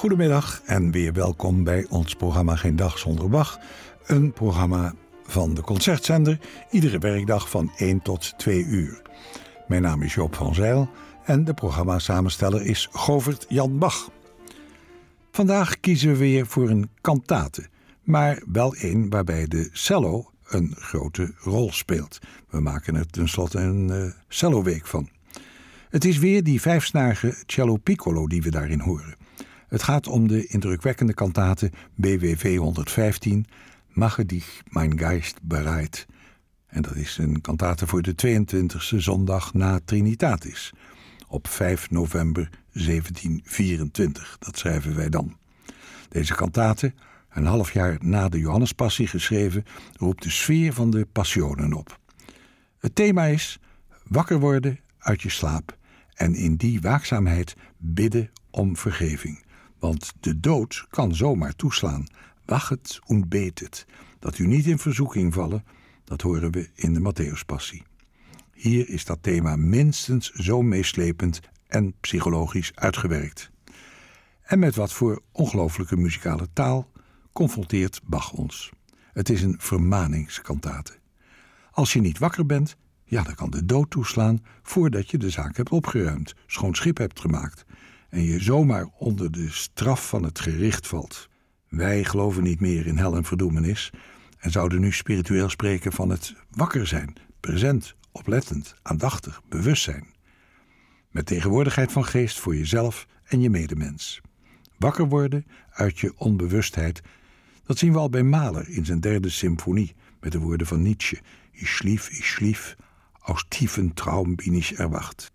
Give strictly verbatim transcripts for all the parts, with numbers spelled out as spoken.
Goedemiddag en weer welkom bij ons programma Geen Dag Zonder Bach. Een programma van de Concertzender, iedere werkdag van één tot twee uur. Mijn naam is Joop van Zijl en de programma-samensteller is Govert Jan Bach. Vandaag kiezen we weer voor een kantate, maar wel een waarbij de cello een grote rol speelt. We maken er tenslotte een uh, celloweek van. Het is weer die vijfsnarige cello piccolo die we daarin horen. Het gaat om de indrukwekkende kantate B W V honderdvijftien, Mache dich mein Geist bereit. En dat is een kantate voor de tweeëntwintigste zondag na Trinitatis, op vijf november zeventien vierentwintig. Dat schrijven wij dan. Deze kantate, een half jaar na de Johannespassie geschreven, roept de sfeer van de Passionen op. Het thema is wakker worden uit je slaap en in die waakzaamheid bidden om vergeving. Want de dood kan zomaar toeslaan. Wachet und betet. Dat u niet in verzoeking vallen, dat horen we in de Matthäuspassie. Hier is dat thema minstens zo meeslepend en psychologisch uitgewerkt. En met wat voor ongelooflijke muzikale taal confronteert Bach ons. Het is een vermaningskantate. Als je niet wakker bent, ja, dan kan de dood toeslaan voordat je de zaak hebt opgeruimd, schoon schip hebt gemaakt en je zomaar onder de straf van het gericht valt. Wij geloven niet meer in hel en verdoemenis en zouden nu spiritueel spreken van het wakker zijn, present, oplettend, aandachtig, bewustzijn. Met tegenwoordigheid van geest voor jezelf en je medemens. Wakker worden uit je onbewustheid, dat zien we al bij Mahler in zijn derde symfonie met de woorden van Nietzsche. Ich schlief, ich schlief, aus tiefen Traum bin ich erwacht.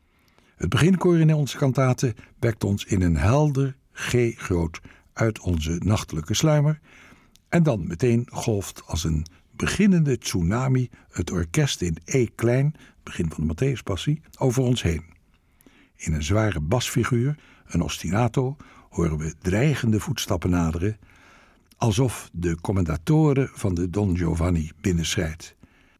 Het beginkoor in onze kantate wekt ons in een helder G-groot uit onze nachtelijke sluimer en dan meteen golft als een beginnende tsunami het orkest in E-klein, begin van de Matthäuspassie, over ons heen. In een zware basfiguur, een ostinato, horen we dreigende voetstappen naderen, alsof de commendatoren van de Don Giovanni binnenschrijdt.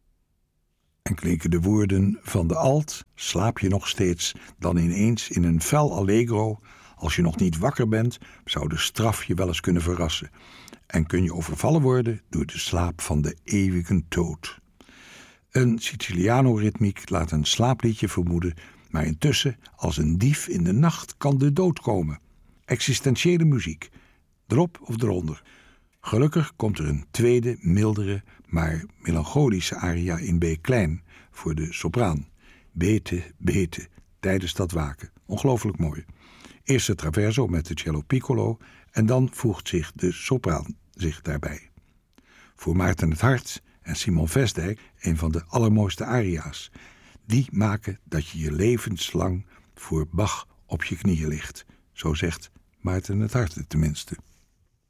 En klinken de woorden van de alt, slaap je nog steeds, dan ineens in een fel allegro. Als je nog niet wakker bent, zou de straf je wel eens kunnen verrassen. En kun je overvallen worden door de slaap van de eeuwige dood. Een Siciliano-ritmiek laat een slaapliedje vermoeden, maar intussen, als een dief in de nacht, kan de dood komen. Existentiële muziek, erop of eronder. Gelukkig komt er een tweede, mildere, maar melancholische aria in B-klein voor de sopraan. Bete, bete, tijdens dat waken. Ongelooflijk mooi. Eerst het traverso met de cello piccolo en dan voegt zich de sopraan zich daarbij. Voor Maarten het Hart en Simon Vestdijk een van de allermooiste aria's. Die maken dat je je levenslang voor Bach op je knieën ligt. Zo zegt Maarten het Hart het tenminste.